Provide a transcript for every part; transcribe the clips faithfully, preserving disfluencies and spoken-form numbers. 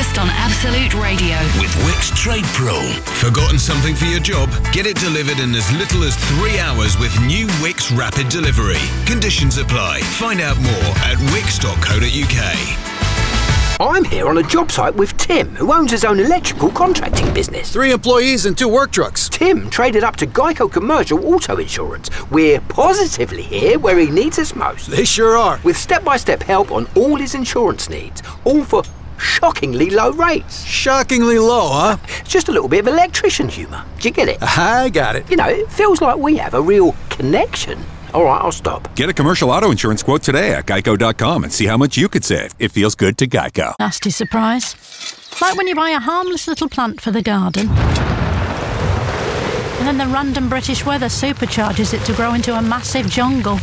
first on Absolute Radio. With Wix Trade Pro. Forgotten something for your job? Get it delivered in as little as three hours with new Wix Rapid Delivery. Conditions apply. Find out more at wix dot co dot uk. I'm here on a job site with Tim, who owns his own electrical contracting business. Three employees and two work trucks. Tim traded up to Geico Commercial Auto Insurance. We're positively here where he needs us most. They sure are. With step-by-step help on all his insurance needs, all for shockingly low rates. Shockingly low, huh? It's just a little bit of electrician humour. Do you get it? I got it. You know, it feels like we have a real connection. All right, I'll stop. Get a commercial auto insurance quote today at geico dot com and see how much you could save. It feels good to Geico. Nasty surprise. Like when you buy a harmless little plant for the garden, and then the random British weather supercharges it to grow into a massive jungle.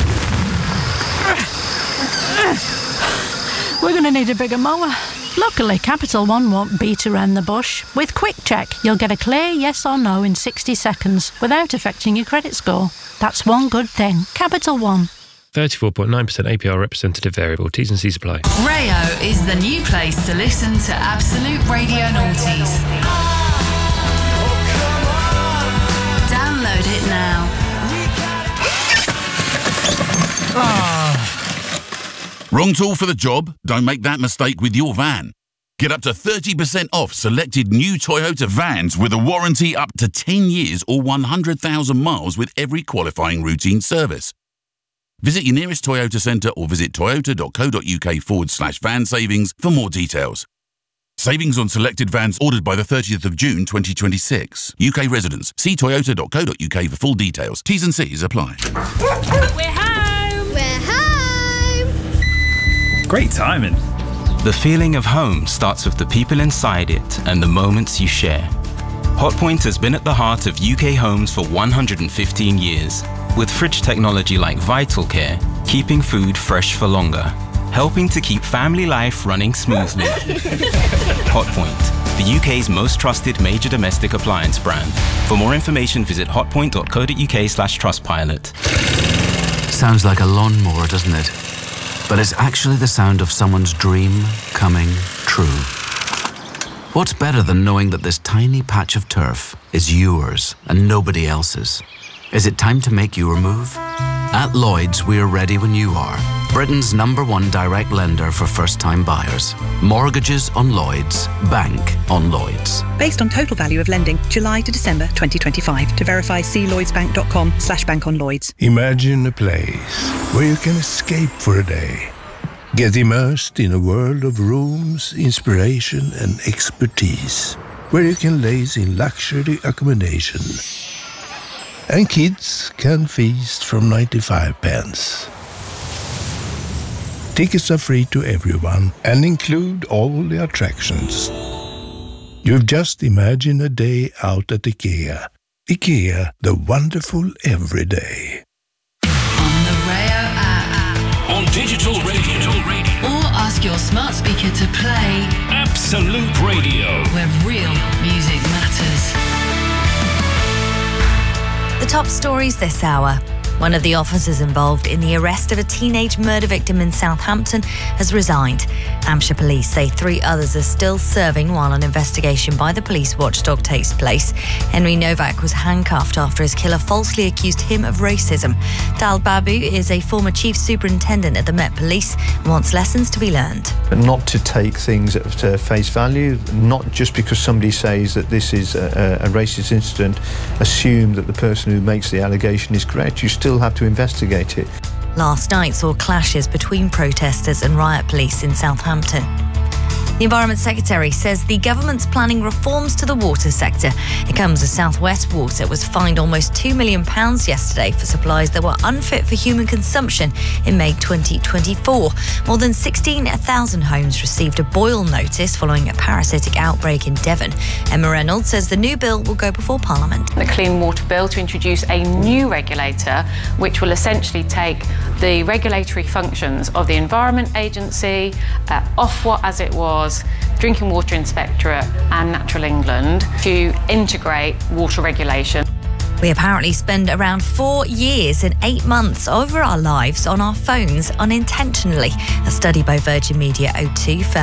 We're going to need a bigger mower. Luckily, Capital One won't beat around the bush. With Quick Check, you'll get a clear yes or no in sixty seconds without affecting your credit score. That's one good thing. Capital One. thirty-four point nine percent A P R representative variable. T's and C's apply. Rayo is the new place to listen to Absolute Radio Noughties. Download it now. Wrong tool for the job? Don't make that mistake with your van. Get up to thirty percent off selected new Toyota vans with a warranty up to ten years or one hundred thousand miles with every qualifying routine service. Visit your nearest Toyota centre or visit toyota dot co dot uk forward slash van savings for more details. Savings on selected vans ordered by the thirtieth of June twenty twenty-six. U K residents, see toyota dot co dot uk for full details. T's and C's apply. We're home! We're home! Great timing. The feeling of home starts with the people inside it and the moments you share. Hotpoint has been at the heart of U K homes for one hundred fifteen years, with fridge technology like Vital Care, keeping food fresh for longer, helping to keep family life running smoothly. Hotpoint, the U K's most trusted major domestic appliance brand. For more information, visit hotpoint dot co dot uk slash trustpilot. Sounds like a lawnmower, doesn't it? But it's actually the sound of someone's dream coming true. What's better than knowing that this tiny patch of turf is yours and nobody else's? Is it time to make your move? At Lloyds, we're ready when you are. Britain's number one direct lender for first-time buyers. Mortgages on Lloyds. Bank on Lloyds. Based on total value of lending, July to December twenty twenty-five. To verify, see lloydsbank dot com slash bank on Lloyds. Imagine a place where you can escape for a day. Get immersed in a world of rooms, inspiration and expertise. Where you can laze in luxury accommodation. And kids can feast from ninety-five pence. Tickets are free to everyone and include all the attractions. You've just imagined a day out at IKEA. IKEA, the wonderful everyday. On the Rayo app. On digital radio. Or ask your smart speaker to play Absolute Radio. Where real music matters. The top stories this hour. One of the officers involved in the arrest of a teenage murder victim in Southampton has resigned. Hampshire police say three others are still serving while an investigation by the police watchdog takes place. Henry Novak was handcuffed after his killer falsely accused him of racism. Dal Babu is a former chief superintendent at the Met Police and wants lessons to be learned. Not to take things at face value, not just because somebody says that this is a, a racist incident, assume that the person who makes the allegation is correct. You still have to investigate it. Last night saw clashes between protesters and riot police in Southampton. The Environment Secretary says the government's planning reforms to the water sector. It comes as South West Water was fined almost two million pounds yesterday for supplies that were unfit for human consumption in May twenty twenty-four. More than sixteen thousand homes received a boil notice following a parasitic outbreak in Devon. Emma Reynolds says the new bill will go before Parliament. The Clean Water Bill to introduce a new regulator which will essentially take the regulatory functions of the Environment Agency, uh, Ofwat as it was, Drinking Water Inspectorate and Natural England to integrate water regulation. We apparently spend around four years and eight months over our lives on our phones unintentionally. A study by Virgin Media O two found